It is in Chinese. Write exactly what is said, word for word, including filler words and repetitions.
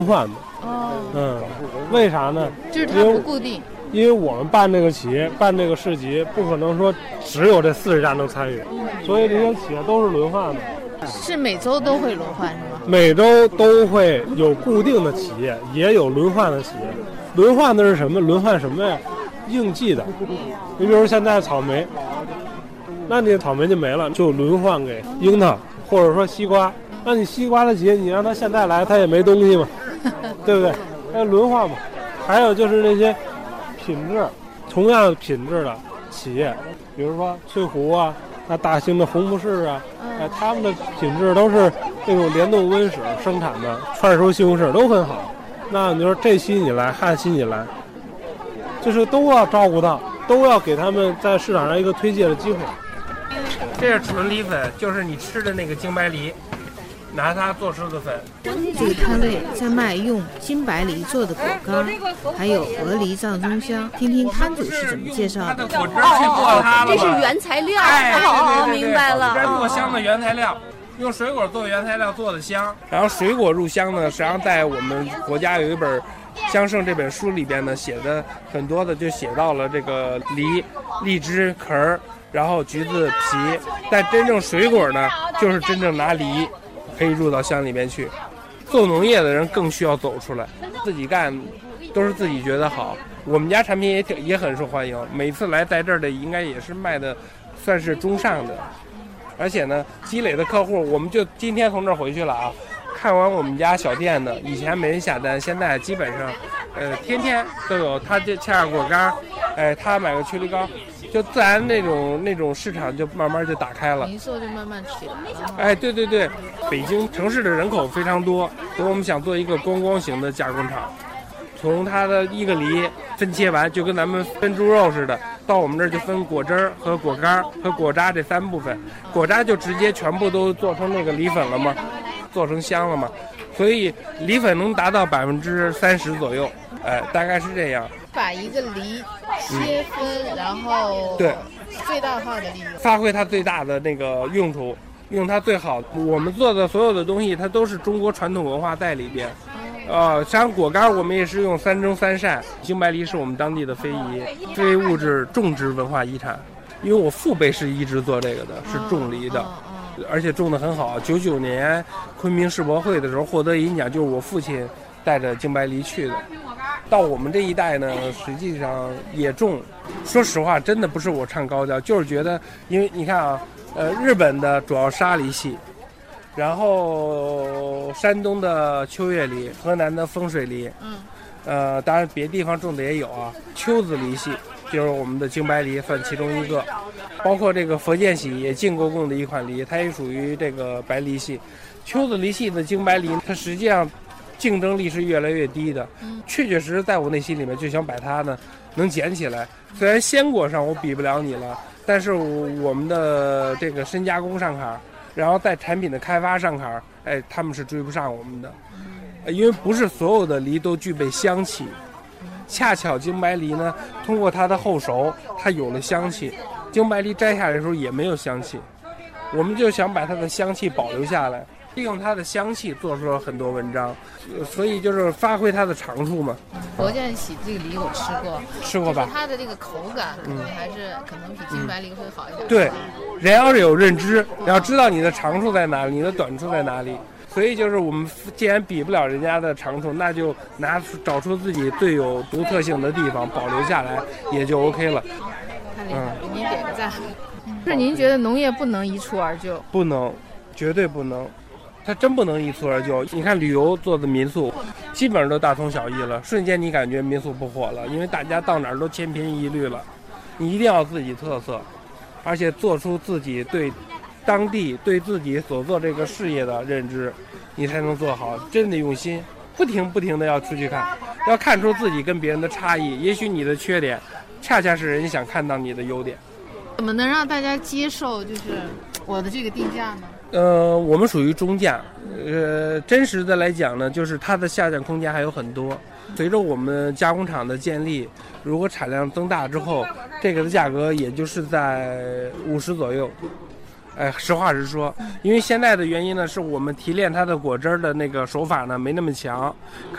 换的。 哦， 嗯，为啥呢？ 就是它不固定。 因为我们办这个企业办这个市集，不可能说只有这四十家能参与，所以这些企业都是轮换的。 是每周都会轮换是吗？ 每周都会有固定的企业，也有轮换的企业。轮换的是什么？轮换什么呀？应季的。你比如现在草莓，那你草莓就没了，就轮换给樱桃，或者说西瓜。那你西瓜的企业，你让他现在来，他也没东西嘛，对不对？那轮换嘛。还有就是那些品质同样品质的企业，比如说翠湖啊，那大兴的红富士啊，哎，他们的品质都是那种联动温室生产的，串熟西红柿都很好。那你说这期你来，汉期你来，就是都要照顾到，都要给他们在市场上一个推介的机会。 这是纯梨粉，就是你吃的那个京白梨，拿它做出的粉。 这个摊位在卖用金白梨做的果干，还有鹅梨藏中香。听听摊主是怎么介绍的。 果汁去做它了， 这是原材料。 哎， 哦，明白了。 果汁做香的原材料，用水果做原材料做的香。然后水果入香呢，实际上在我们国家有一本《香圣》这本书里边呢，写的很多的就写到了这个梨、荔枝壳儿，然后橘子皮。但真正水果呢，就是真正拿梨可以入到香里面去。做农业的人更需要走出来，自己干都是自己觉得好。我们家产品也挺也很受欢迎，每次来在这儿的应该也是卖的算是中上的，而且呢积累的客户，我们就今天从这儿回去了啊，看完我们家小店的，以前没人下单，现在基本上呃天天都有，他就恰果干，哎他买个曲梨膏，就自然那种那种市场就慢慢就打开了， 零售就慢慢起来了。 哎，对对对，北京城市的人口非常多，所以我们想做一个观光型的加工厂，从它的一个梨分切完，就跟咱们分猪肉似的，到我们这儿就分果汁儿和果干和果渣这三部分，果渣就直接全部都做成那个梨粉了嘛，做成香了嘛，所以梨粉能达到百分之三十左右，哎，大概是这样。 把一个梨切分，嗯、然后对最大化的利用， 发挥它最大的那个用处，用它最好。我们做的所有的东西，它都是中国传统文化在里边。呃，像果干，我们也是用三蒸三晒。京白梨是我们当地的非遗非物质种植文化遗产，因为我父辈是一直做这个的，是种梨的。而且种得很好。九九年昆明世博会的时候获得银奖，就是我父亲带着京白梨去的。到我们这一代呢，实际上也种。说实话，真的不是我唱高调，就是觉得，因为你看啊，呃，日本的主要沙梨系，然后山东的秋月梨，河南的风水梨，嗯，呃，当然别地方种的也有啊，秋子梨系。就是我们的京白梨算其中一个，包括这个佛建喜也进过贡的一款梨，它也属于这个白梨系。秋子梨系的京白梨，它实际上竞争力是越来越低的。确确实实在我内心里面就想把它呢能捡起来。虽然鲜果上我比不了你了，但是我们的这个深加工上坎，然后在产品的开发上坎，哎，他们是追不上我们的，因为不是所有的梨都具备香气。恰巧京白梨呢，通过它的后熟，它有了香气。京白梨摘下来的时候也没有香气，我们就想把它的香气保留下来，利用它的香气做出了很多文章，所以就是发挥它的长处嘛。 佛建喜这个梨我吃过， 吃过吧？ 它的这个口感可能还是、嗯、可能比京白梨会好一点。 对，人要是有认知，要知道你的长处在哪里，你的短处在哪里。所以就是我们既然比不了人家的长处，那就拿出找出自己最有独特性的地方，保留下来也就 OK 了。 太厉害了，给您点个赞。是您觉得农业不能一蹴而就？ 不能，绝对不能，它真不能一蹴而就。你看旅游做的民宿，基本上都大同小异了，瞬间你感觉民宿不火了，因为大家到哪儿都千篇一律了。你一定要自己特色，而且做出自己对当地对自己所做这个事业的认知，你才能做好，真的用心，不停不停的要出去看，要看出自己跟别人的差异。也许你的缺点，恰恰是人想看到你的优点。 怎么能让大家接受就是我的这个定价呢？ 呃，我们属于中价，呃，真实的来讲呢，就是它的下降空间还有很多。随着我们加工厂的建立，如果产量增大之后，这个的价格也就是在五十左右。哎，实话实说，因为现在的原因呢，是我们提炼它的果汁的那个手法呢没那么强，